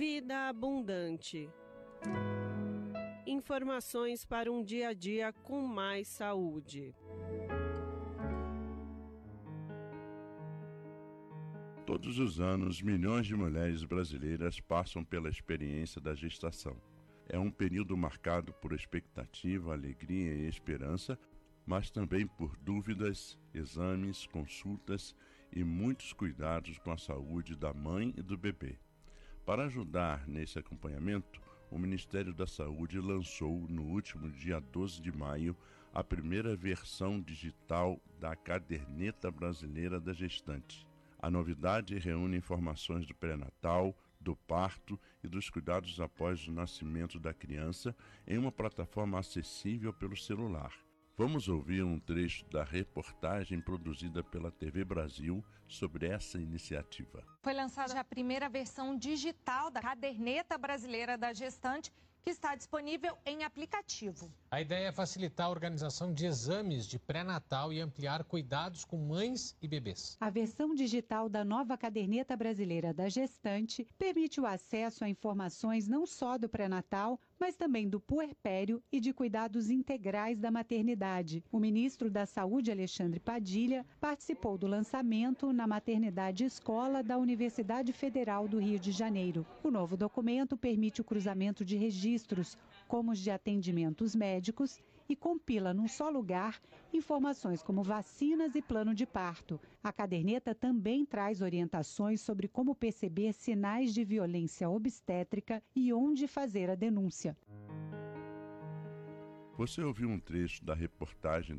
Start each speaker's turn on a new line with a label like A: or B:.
A: Vida abundante. Informações para um dia a dia com mais saúde.
B: Todos os anos, milhões de mulheres brasileiras passam pela experiência da gestação. É um período marcado por expectativa, alegria e esperança, mas também por dúvidas, exames, consultas e muitos cuidados com a saúde da mãe e do bebê. Para ajudar nesse acompanhamento, o Ministério da Saúde lançou, no último dia 12 de maio, a primeira versão digital da Caderneta Brasileira da Gestante. A novidade reúne informações do pré-natal, do parto e dos cuidados após o nascimento da criança em uma plataforma acessível pelo celular. Vamos ouvir um trecho da reportagem produzida pela TV Brasil sobre essa iniciativa.
C: Foi lançada a primeira versão digital da Caderneta Brasileira da Gestante, que está disponível em aplicativo.
D: A ideia é facilitar a organização de exames de pré-natal e ampliar cuidados com mães e bebês.
E: A versão digital da nova Caderneta Brasileira da Gestante permite o acesso a informações não só do pré-natal, mas também do puerpério e de cuidados integrais da maternidade. O ministro da Saúde, Alexandre Padilha, participou do lançamento na Maternidade Escola da Universidade Federal do Rio de Janeiro. O novo documento permite o cruzamento de registros, como os de atendimentos médicos, e compila num só lugar informações como vacinas e plano de parto. A caderneta também traz orientações sobre como perceber sinais de violência obstétrica e onde fazer a denúncia.
B: Você ouviu um trecho da reportagem